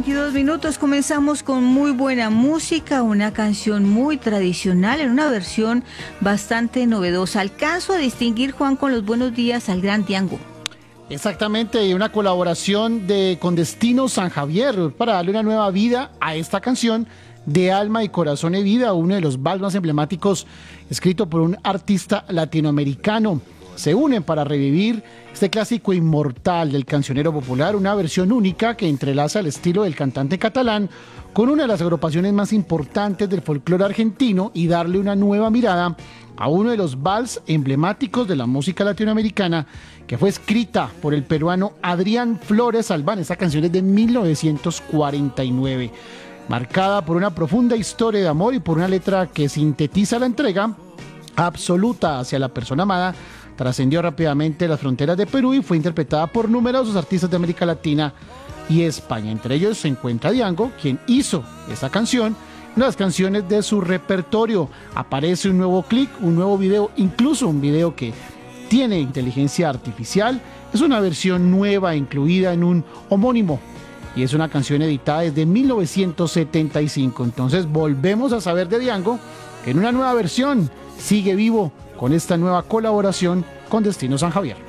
8:22. Comenzamos con muy buena música, una canción muy tradicional en una versión bastante novedosa. Alcanzo a distinguir, Juan, con los buenos días al gran Diango. Exactamente, y una colaboración con Destino San Javier para darle una nueva vida a esta canción de Alma y Corazón y Vida, uno de los vals más emblemáticos escrito por un artista latinoamericano. Se unen para revivir este clásico inmortal del cancionero popular, una versión única que entrelaza el estilo del cantante catalán con una de las agrupaciones más importantes del folclore argentino y darle una nueva mirada a uno de los vals emblemáticos de la música latinoamericana, que fue escrita por el peruano Adrián Flores Albán. Esta canción es de 1949, marcada por una profunda historia de amor y por una letra que sintetiza la entrega absoluta hacia la persona amada. Trascendió rápidamente las fronteras de Perú y fue interpretada por numerosos artistas de América Latina y España. Entre ellos se encuentra Diango, quien hizo esta canción, una de las canciones de su repertorio. Aparece un nuevo clip, un nuevo video, incluso un video que tiene inteligencia artificial. Es una versión nueva incluida en un homónimo y es una canción editada desde 1975. Entonces volvemos a saber de Diango en una nueva versión. Sigue vivo con esta nueva colaboración con Destino San Javier.